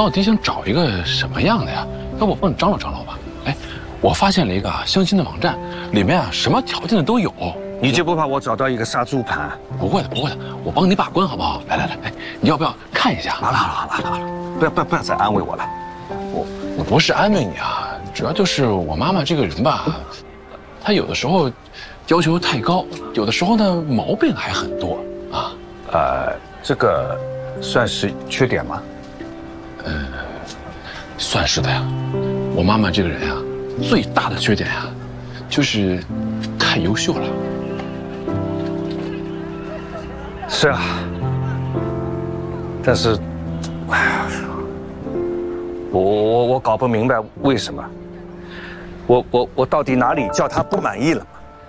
到底想找一个什么样的呀？要不我帮你张罗张罗吧？哎，我发现了一个相亲的网站，里面什么条件的都有。 你就不怕我找到一个杀猪盘？ 不会的，不会的，我帮你把关好不好？来，哎，你要不要看一下？ 好了，不要再安慰我了。 我不是安慰你啊，主要就是我妈妈这个人吧，她有的时候要求太高，有的时候呢毛病还很多啊。 这个算是缺点吗？ 算是的呀。我妈妈这个人啊，最大的缺点啊，就是太优秀了。 是啊，但是，哎呀，我搞不明白为什么，我到底哪里叫他不满意了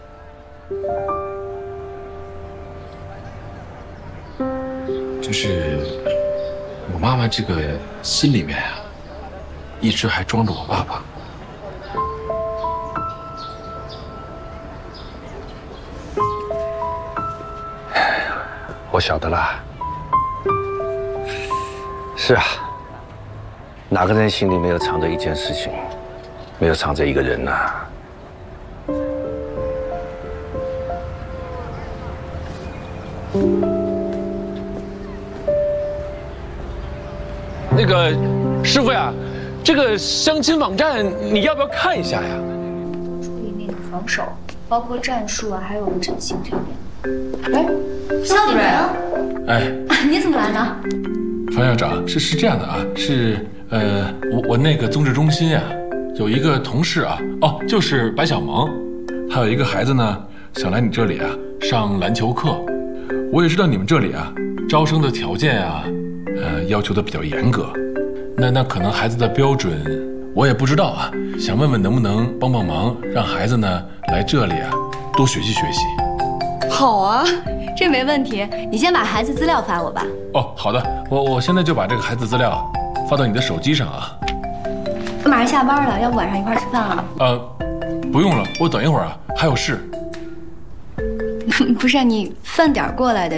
吗？ 就是我妈妈这个心里面啊，一直还装着我爸爸。 我晓得了。是啊，哪个人心里没有藏着一件事情，没有藏着一个人呢？ 那个师傅呀，这个相亲网站你要不要看一下呀？ 注意那个防守，包括战术啊，还有阵型这边。哎，肖主任， 哎， 你怎么来呢？ 方校长，是这样的啊，是我那个综治中心啊，有一个同事啊，哦，就是白小萌，他有一个孩子呢，想来你这里啊上篮球课。我也知道你们这里啊招生的条件啊，要求的比较严格，那可能孩子的标准我也不知道啊，想问问能不能帮忙，让孩子呢来这里啊多学习学习。 好啊，这没问题。你先把孩子资料发我吧。 哦，好的，我现在就把这个孩子资料发到你的手机上啊。 我马上下班了，要不晚上一块吃饭啊？ 不用了，我等一会儿啊还有事。 不是你饭点过来的，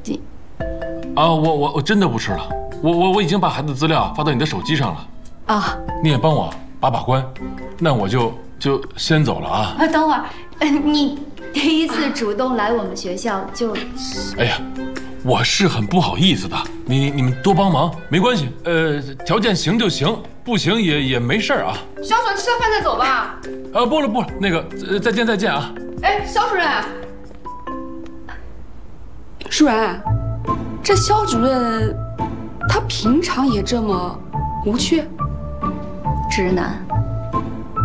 我真的不吃了，我已经把孩子资料发到你的手机上了。啊，你也帮我把关，那我就先走了啊。 等会儿，你第一次主动来我们学校就…… 哎呀，我是很不好意思的，你们多帮忙没关系，条件行就行，不行也没事啊。 肖主任吃了饭再走吧。 不了，那个再见啊。 哎，肖主任，舒然，这肖主任他平常也这么无趣？ 直男。